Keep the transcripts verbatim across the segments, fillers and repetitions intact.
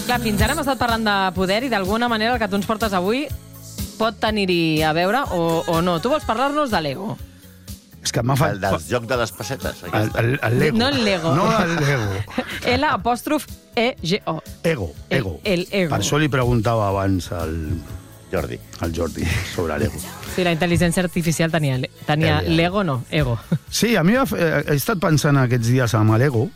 Clar, fins ara hem estat parlant de poder i d'alguna manera el que tu ens portes avui pot tenir-hi a veure o, o no. Tu vols parlar-nos de l'ego? És que m'ha El del joc de les pessetes. El, el, el Lego. No el Lego. No el Lego. L apòstrof E G O. Ego, ego. El, el ego. Per això li preguntava abans al, Jordi. al Jordi sobre l'ego. Sí, la intel·ligència artificial tenia, tenia Eh, l'ego, no, ego. Sí, a mi he, he estat pensant aquests dies amb l'ego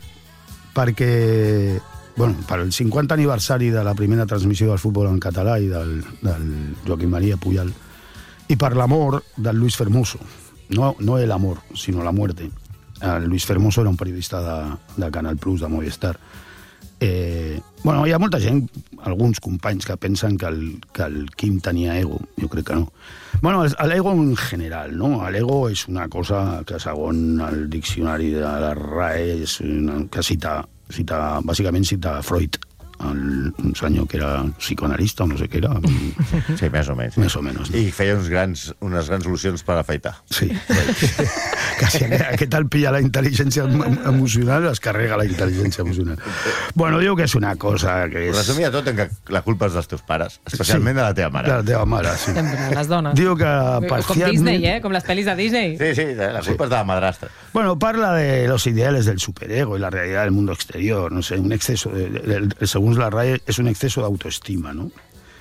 perquè, bueno, per el cinquanta aniversari de la primera transmissió del futbol en català i del, del Joaquim María Puyal i per l'amor del Luis Fermoso. No, no el amor, sino la muerte. El Luis Fermoso era un periodista de, de Canal Plus, de Movistar. Eh, bueno, hi ha molta gent, alguns companys, que pensen que el, que el Quim tenia ego. Jo crec que no. Bueno, l'ego en general, no? L'ego és una cosa que, segons el diccionari de la R A E, és una, que cita, cita, bàsicament cita Freud, el, un senyor que era psicoanalista o no sé què era. Sí, més o menys. Més o menys. No? I feia uns grans, unes grans solucions per afaitar. Sí. Que si aquest el pilla la intel·ligència emocional, es carrega la intel·ligència emocional. Bueno, diu que és una cosa que és... Ho resumia tot en que la culpa és dels teus pares, especialment Sí, de la teva mare. de la teva mare, sí. Sempre, les dones. Diu que Com parcialment... Disney, eh? Com les pel·lis de Disney. Sí, sí, la culpa és de la madrastra. Bueno, parla de los ideales del superego y la realidad del mundo exterior, no sé, un exceso, de, de, de, según la R A E, es un exceso de autoestima, ¿no?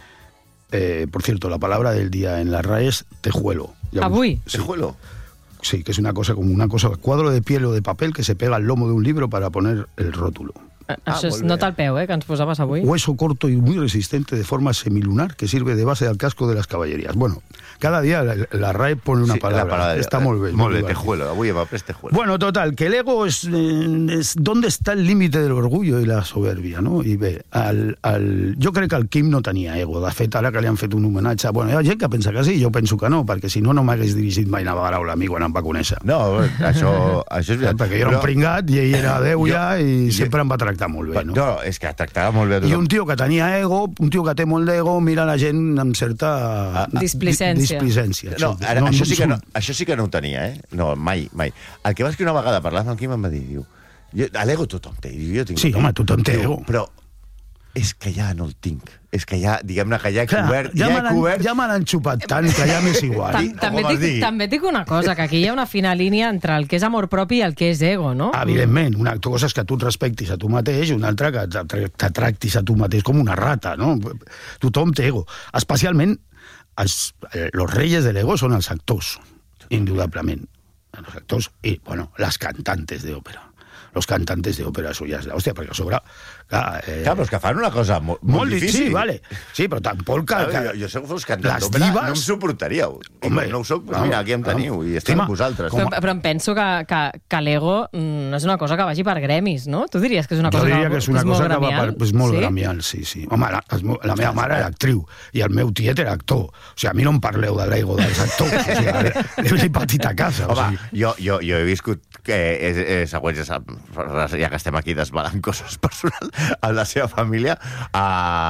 Eh, por cierto, la palabra del día en la R A E es tejuelo. Ya Avui? Sí, Tejuelo. sí, que es una cosa como una cosa, cuadro de piel o de papel que se pega al lomo de un libro para poner el rótulo. Això és molt bé. nota al peu, eh, que ens posaves avui. Hueso corto y muy resistente de forma semilunar que sirve de base al casco de las caballerías. Bueno, cada día la, la R A E pone una Sí, palabra. la palabra Está muy bien. Molt muy bé, bien. tejuelo. Avui hem après tejuelo. Bueno, total, que el ego es, eh, es ¿dónde está el límite del orgullo i la soberbia, no? I bé, el, el, jo crec que el Quim no tenia ego. De fet, ara que li han fet un homenatge... Bueno, hi ha gent que pensa que sí, jo penso que no, perquè si no, no m'hagués dirigit mai una paraula a mi quan em va conèixer. No, això, això és veritat. Perquè jo era un pringat i ell era Déu Jo- ja i jo- sempre em va tractar molt bé, no? No, és que tractava molt bé a I tothom. un tio que tenia ego, un tio que té molt d'ego, mira la gent amb certa... Ah, ah. Displicència. Displicència. No, sí. ara, això, sí que no, insult. això sí que no ho tenia, eh? No, mai, mai. El que va que una vegada parlant amb el Quim em va dir, diu, jo, a l'ego tothom té. Diu, jo tinc Sí, home, tothom té Diu, ego. Però és que ja no el tinc. És que ja, diguem-ne, que ja he Clar, cobert... ja Ja, me he l'han cobert... ja me l'han xupat tant que ja m'és igual. Tam, Sí, també, com es dic, digui. també dic una cosa, que aquí hi ha una fina línia entre el que és amor propi i el que és ego, no? Evidentment, una cosa és que tu et respectis a tu mateix i una altra que te, te tractis a tu mateix com una rata, no? Tothom té ego. Especialment, els, eh, los reyes del ego són els actors, indudablement. Los actors i, bueno, las cantantes de ópera. Los cantantes de ópera, això ja és l'hòstia, perquè a sobre... Clar, eh, Clar, però és que fan una cosa molt, molt, molt difícil. Sí, vale. Sí, però tampoc... Que, Clar, jo, jo si fos cantant les d'òpera, divas- no em suportaríeu. I Home, com no ho soc, doncs no, mira, aquí em teniu, no. i estem Home, amb vosaltres. Però, però em penso que, que, que l'ego mm, no és una cosa que vagi per gremis, no? Tu diries que és una Jo cosa diria que és una cosa molt que va gremial? per, és molt sí? gremial, sí, sí. Home, la, la meva mare era actriu i el meu tiet era actor. O sigui, a mi no em parleu de l'ego dels actors. O sigui, l'he patit a casa. O Home, sigui. jo, jo, jo he viscut que, eh, eh, següents, ja que estem aquí desbalant coses personals, a la seva família, a,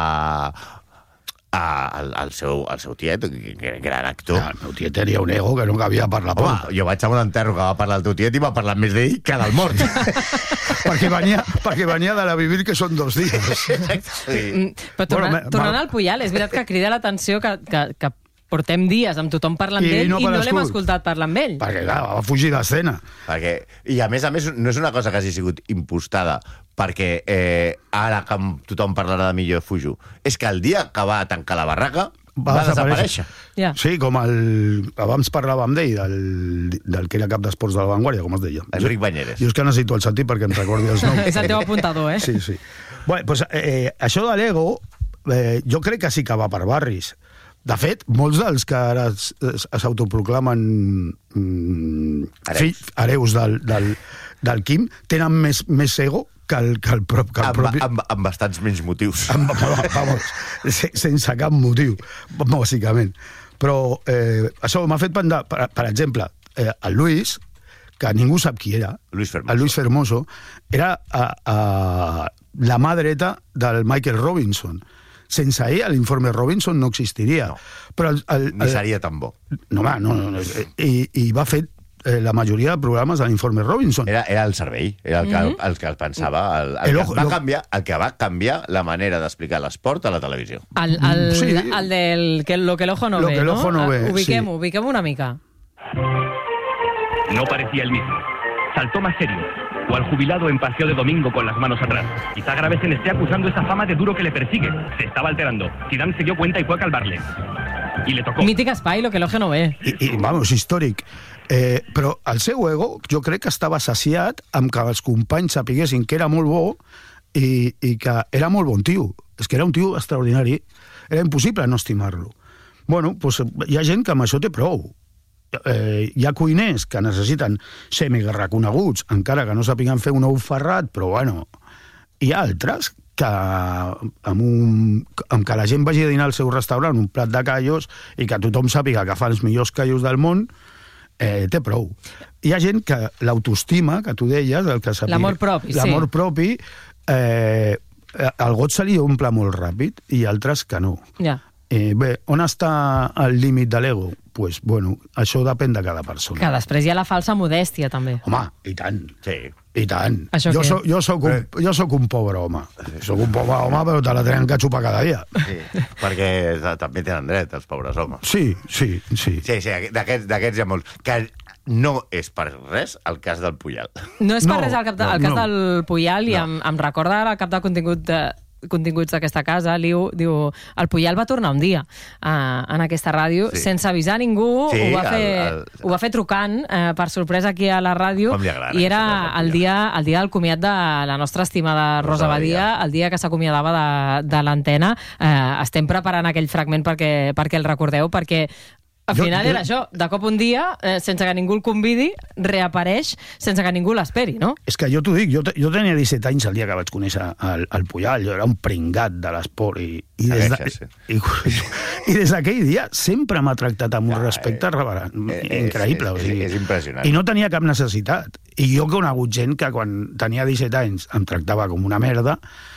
a, al, al, seu, al seu tiet, que gran actor. Ja, el meu tiet tenia un ego que no cabia per la porta. Home, jo vaig a un enterro que va parlar el teu tiet i va parlar més d'ell que del mort. perquè, venia, perquè venia de la vivir que són dos dies. Sí. Mm, Però tornant, Bueno, me- tornant me- al Puyal, és veritat que crida l'atenció que, que, que portem dies amb tothom parlant I d'ell no i no per l'hem escut. escoltat parlar amb ell. perquè, clar, va fugir d'escena. Perquè, I a més a més no és una cosa que hagi sigut impostada perquè eh, ara que tothom parlarà de mi jo fujo. És que el dia que va tancar la barraca va, va desaparèixer. Ja. Sí, com el... Abans parlàvem d'ell, del, del que era cap d'esports de la Vanguardia, com es deia. Enric Banyeres. Jo és que necessito el sentit perquè em recordi els noms. És el teu apuntador, eh? Sí, sí. Bueno, pues, eh, això de l'ego, eh, jo crec que sí que va per barris. De fet, molts dels que ara es- es- s'autoproclamen mm, Hereus. fill, hereus del, del, del Quim tenen més, més ego que el, que el, prop, que el Amb, propi... amb, amb bastants menys motius. Amb, vamos, se- sense cap motiu, bàsicament. Però eh, això m'ha fet pensar, per, per exemple, eh, el Luis, que ningú sap qui era, Luis Fermoso. el Luis Fermoso, era a, a, la mà dreta del Michael Robinson. Sense ell, l'informe Robinson no existiria. No. Però el, el, Ni seria tan bo. no, home, no, no, no. I, i va fer eh, la majoria de programes de l'Informe Robinson. Era, era el cervell, era el que, mm-hmm. el, el que el pensava, el, el, el, que va canviar, el que va canviar la manera d'explicar l'esport a la televisió. El, el, sí. el del que lo que el ojo no lo ve, que el ojo no? no ve, ubiquem-ho, sí. ubiquem una mica. No parecía el mismo. Saltó más serio, o al jubilado en paseo de domingo con las manos atrás. Quizá Gravesen esté acusando esa fama de duro que le persigue. Se estaba alterando. Zidane se dio cuenta y fue a calmarle. Y le tocó. Mític espai, lo que el ojo no ve. I, i vamos, històric. Eh, però el seu ego, jo crec que estava saciat amb que els companys sapiguessin que era molt bo i, i que era molt bon tio. És que era un tio extraordinari. Era impossible no estimar-lo. Bueno, doncs hi ha gent que amb això té prou. Eh, hi ha cuiners que necessiten ser mega reconeguts, encara que no sàpiguen fer un ou ferrat, però bueno, hi ha altres que amb, un, amb que la gent vagi a dinar al seu restaurant un plat de callos i que tothom sàpiga que fa els millors callos del món, eh, té prou. Hi ha gent que l'autoestima, que tu deies, el que sàpiga, l'amor propi, l'amor sí. propi, eh, el got se li omple molt ràpid i altres que no. Ja. Eh, bé, on està el límit de l'ego? Pues, bueno, això depèn de cada persona. Que després hi ha la falsa modèstia, també. Home, i tant. Sí. I tant. Això jo, què? soc, jo, soc un, jo soc un pobre home. Soc un pobre home, però te la tenen que xupar cada dia. Sí, perquè també tenen dret, els pobres homes. Sí, sí, sí. Sí, sí, d'aquests d'aquests hi ha molts. Que no és per res el cas del Puyal. No és per No, res el, cap de, el no, cas no. del Puyal i No. em, em recorda ara el cap de contingut de continguts d'aquesta casa, Liu, diu, el Puyal va tornar un dia uh, en aquesta ràdio, Sí. sense avisar ningú, Sí, ho, va fer, el- el- ho va fer trucant uh, per sorpresa aquí a la ràdio, Com li agrada i era aquesta cosa, el dia, el dia del comiat de la nostra estimada Rosa Rosa Badia, Badia. el dia que s'acomiadava de, de l'antena. Uh, estem preparant aquell fragment perquè, perquè el recordeu, perquè al Jo- final jo- era això, de cop un dia, eh, sense que ningú el convidi, reapareix sense que ningú l'esperi, no? És que jo t'ho dic, jo, te, jo tenia disset anys el dia que vaig conèixer el, el Puyal, jo era un pringat de l'esport i, i, des de, Segueixes, i, i des d'aquell dia sempre m'ha tractat amb un Ja, respecte eh, reverent, eh, increïble. és- o sigui, és impressionant. I no tenia cap necessitat. I jo he conegut gent que quan tenia disset anys em tractava com una merda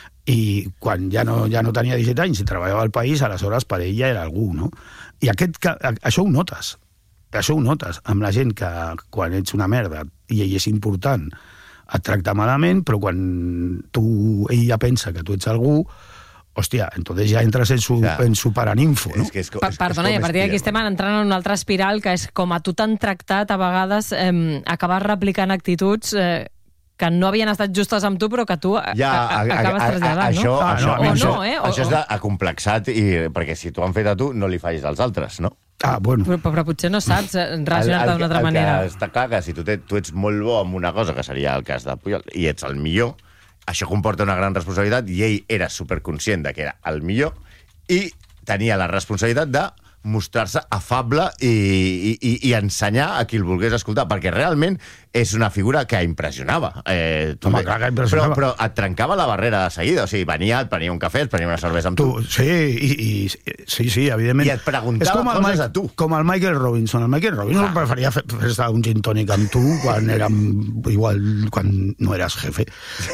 i quan ja no, ja no tenia disset anys i treballava al país, aleshores per ell ja era algú, no? I aquest, que- això ho notes. Això ho notes amb la gent que quan ets una merda i ell és important et tracta malament, però quan tu, ell ja pensa que tu ets algú, hòstia, entonces ja entres en su, Ja. en su paraninfo, no? És que és, com- Pa- és, Perdona, és i a com partir d'aquí Spiderman. estem entrant en una altra espiral que és com a tu t'han tractat a vegades, eh, acabes replicant actituds eh, que no havien estat justes amb tu, però que tu a, Ja, a, a, acabes a, a, traslladant, això, no? Ah, això, no, o això- no, eh? O, això és o, d'acomplexat, i, perquè si t'ho han fet a tu, no li facis als altres, no? Ah, bueno. però, però potser no saps eh, relacionar-te d'una altra el manera. que està clar que si tu, te, tu ets molt bo en una cosa, que seria el cas de Puyol, i ets el millor, això comporta una gran responsabilitat, i ell era superconscient de que era el millor, i tenia la responsabilitat de mostrar-se afable i, i, i, i ensenyar a qui el volgués escoltar, perquè realment és una figura que impressionava. Eh, Home, clar que impressionava. Però, però et trencava la barrera de seguida, o sigui, venia, et prenia un cafè, et prenia una cervesa amb tu, Tu, sí, i, i, sí, sí, evidentment. I et preguntava És com el coses Mike- a tu. Com el Michael Robinson. El Michael Robinson Clar. preferia fer, fer un gin tònic amb tu quan érem, igual, quan no eres jefe.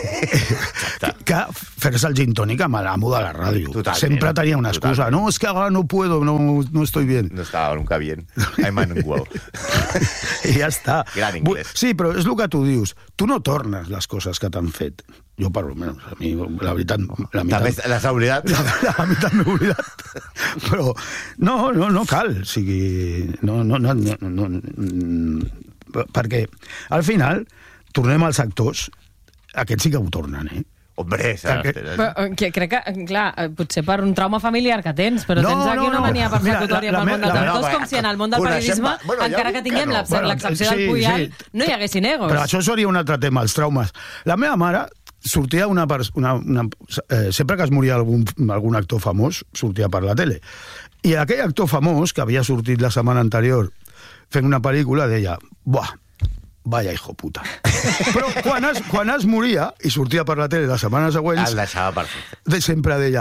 que, que fer-se el gin tònic amb l'amo de la ràdio. Totalment. Sempre tenia una excusa. Totalment. No, es que ahora no puedo, no, no estoy bien. no estava nunca bien. I'm unwell. I ja està. Gran inglès. Sí, però és el que tu dius. Tu no tornes les coses que t'han fet. Jo, per almenys, a mi, la veritat... La També meitat, l'has oblidat? la, la meitat m'he oblidat. Però no, no, no cal. O sigui, no, no, no, no, no, no, perquè al final tornem als actors, aquests sí que ho tornen, eh? Hombre, saps? Però, eh, que, crec que, clar, eh, potser per un trauma familiar que tens, però No, tens aquí no, una no. mania Mira, persecutòria la- amb el la món dels me- la- actors, no, com si en el món del coneixem- periodisme, bueno, ja encara dic que que tinguem no. l'ex- l'excepció del Puyal, no hi haguessin egos. Però això seria un altre tema, els traumes. La meva mare sortia una... pers- una, una eh, sempre que es moria algun, algun actor famós, sortia per la tele. I aquell actor famós, que havia sortit la setmana anterior fent una pel·lícula, deia, buah, vaya hijo puta. Però quan es, quan es moria i sortia per la tele la setmana següent, El deixava perfecte. de sempre deia,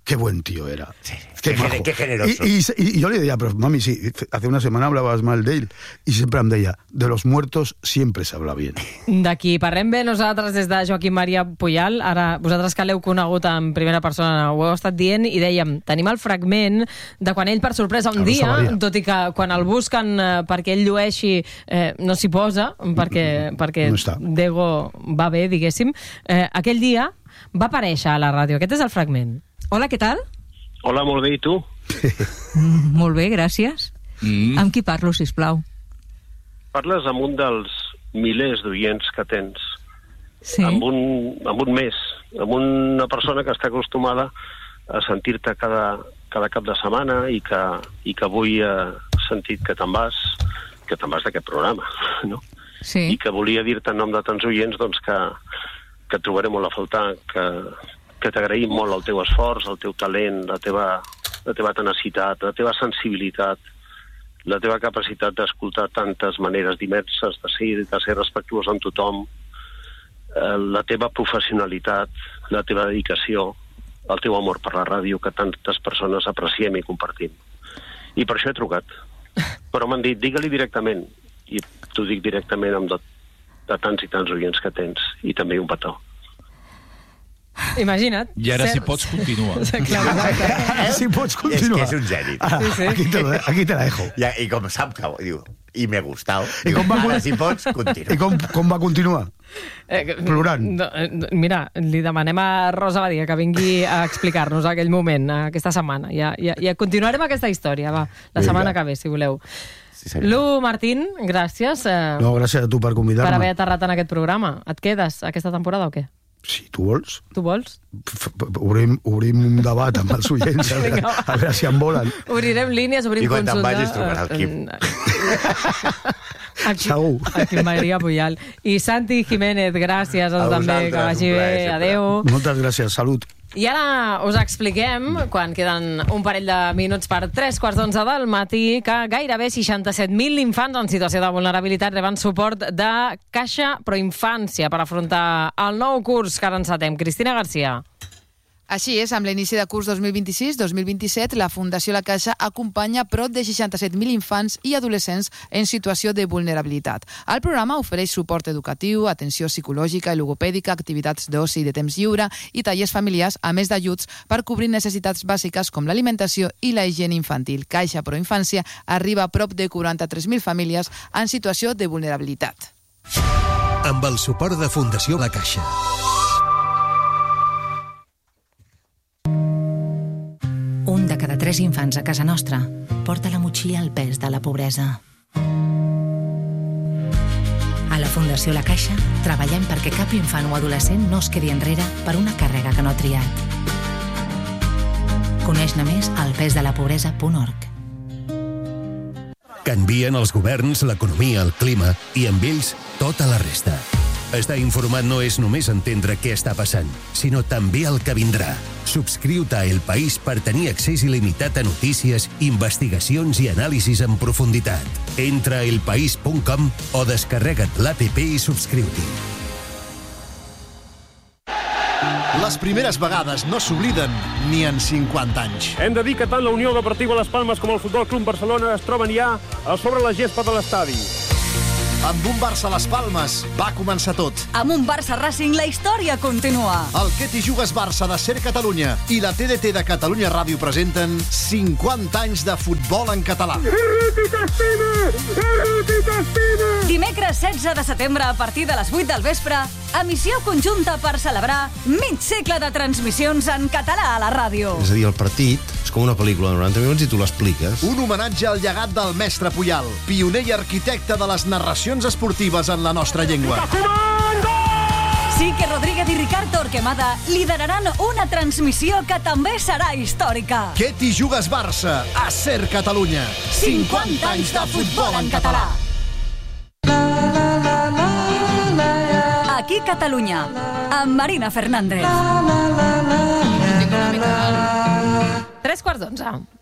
qué buen tío era. Sí, qué, qué, majo. qué generoso. Y, y, y yo le decía, pero mami, sí, hace una semana hablabas mal de él. Y siempre em deia, de los muertos siempre se habla bien. De qui parlem bé nosaltres des de Joaquim Maria Puyal. Ara, vosaltres que l'heu conegut en primera persona, ho heu estat dient, i dèiem, tenim el fragment de quan ell, per sorpresa, un dia, tot i que quan el busquen eh, perquè ell llueixi, eh, no s'hi posa, perquè, perquè no Dego va bé, diguéssim, eh, aquell dia va aparèixer a la ràdio. Aquest és el fragment. Hola, què tal? Hola, molt bé, i tu? Mm, molt bé, gràcies. Mm. Amb qui parlo, sisplau? Parles amb un dels milers d'oients que tens. Sí. Amb un, amb un més. Amb una persona que està acostumada a sentir-te cada, cada cap de setmana i que, i que avui ha sentit que te'n vas, que te'n vas d'aquest programa, no? Sí. I que volia dir-te en nom de tants oients doncs, que, que et trobaré molt a faltar, que, que t'agraïm molt el teu esforç, el teu talent, la teva, la teva tenacitat, la teva sensibilitat, la teva capacitat d'escoltar tantes maneres diverses de ser, de ser respectuós amb tothom, eh, la teva professionalitat, la teva dedicació, el teu amor per la ràdio, que tantes persones apreciem i compartim. I per això he trucat. Però m'han dit, digue-li directament, i t'ho dic directament amb de, de tants i tants oients que tens, i també un petó. Imagina't. I ara, Ser... si pots, continua. Eh? Si pots continuar. És que és un geni. Ah, Sí, sí. Aquí, te lo, aquí te la dejo. I, i com sap que diu, i m'he gustat, I diu, com va- ara si pots, I continua. com, com va continuar? Eh, Plorant. No, eh, mira, li demanem a Rosa Badia que vingui a explicar-nos aquell moment, aquesta setmana. Ja, ja, ja continuarem aquesta història, va, la Vinga. setmana que ve, si voleu. Sí, senyor. Lu, Martín, gràcies eh, No, gràcies a tu per per convidar-me. haver aterrat en aquest programa. Et quedes aquesta temporada o què? Si tu vols, Tu vols? f- f- obrim, obrim un debat amb els oients, a veure, Vinga, va. a veure si en volen. Obrirem línies, obrim I quan te'n consulta. vagis trucarà el Quim. Aquí, Segur. aquí Maria Puyal. I Santi Jiménez, gràcies a A tu també, vosaltres, que vagi un bé. plaer, sempre. Adéu. Moltes gràcies, salut. I ara us expliquem, quan queden un parell de minuts per tres quarts d'onze del matí, que gairebé seixanta-set mil infants en situació de vulnerabilitat reben suport de Caixa Proinfància per afrontar el nou curs que ara encetem. Cristina Garcia. Així és, amb l'inici de curs dos mil vint-i-sis dos mil vint-i-set, la Fundació La Caixa acompanya prop de seixanta-set mil infants i adolescents en situació de vulnerabilitat. El programa ofereix suport educatiu, atenció psicològica i logopèdica, activitats d'oci i de temps lliure i tallers familiars, a més d'ajuts per cobrir necessitats bàsiques com l'alimentació i la higiene infantil. Caixa Proinfància arriba a prop de quaranta-tres mil famílies en situació de vulnerabilitat. Amb el suport de Fundació La Caixa. Un de cada tres infants a casa nostra porta la motxilla al pes de la pobresa. A la Fundació La Caixa treballem perquè cap infant o adolescent no es quedi enrere per una càrrega que no ha triat. Coneix-ne més al pesdelapobresa punt org. Canvien els governs, l'economia, el clima i amb ells tota la resta. Estar informat no és només entendre què està passant, sinó també el que vindrà. Subscriu-te a El País per tenir accés il·limitat a notícies, investigacions i anàlisis en profunditat. Entra a elpaís punt com o descarrega't l'app i subscriu-t'hi. Les primeres vegades no s'obliden ni en cinquanta anys. Hem de dir que tant la Unió Deportiva Les Palmes com el Futbol Club Barcelona es troben ja a sobre la gespa de l'estadi. Amb un Barça Les Palmes va començar tot. Amb un Barça Racing la història continua. El Què t'hi jugues Barça de Ser Catalunya i la T D T de Catalunya Ràdio presenten cinquanta anys de futbol en català. Dimecres setze de setembre a partir de les vuit del vespre, emissió conjunta per celebrar mig segle de transmissions en català a la ràdio. És a dir, el partit és com una pel·lícula de noranta minuts i tu l'expliques. Un homenatge al llegat del mestre Puyal, pioner i arquitecte de les narracions esportives en la nostra llengua. Quique Rodríguez i Ricard Torquemada lideraran una transmissió que també serà històrica. Què t'hi jugues Barça a Ser Catalunya? cinquanta anys de futbol en català. Aquí Catalunya, amb Marina Fernández. Tres quarts d'onze.